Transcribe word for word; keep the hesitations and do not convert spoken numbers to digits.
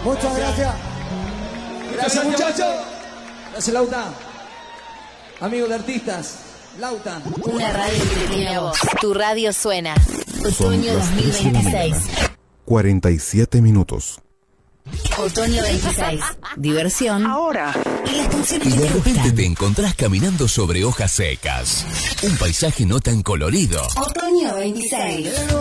Muchas gracias. Gracias, muchachos. Gracias, Lauta. Amigo de artistas, Lauta. Una radio que tiene voz. Tu radio suena. Otoño dos mil veintiséis. cuarenta y siete minutos. Otoño veintiséis. Diversión. Ahora. Y las canciones Y que de te repente gustan. te encontrás caminando sobre hojas secas. Un paisaje no tan colorido. Otoño veintiséis.